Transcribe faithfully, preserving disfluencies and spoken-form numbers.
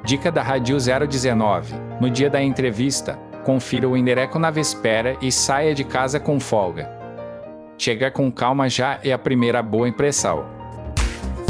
Dica da Rádio zero dezenove. No dia da entrevista, confira o endereço na véspera e saia de casa com folga. Chega com calma já é a primeira boa impressão.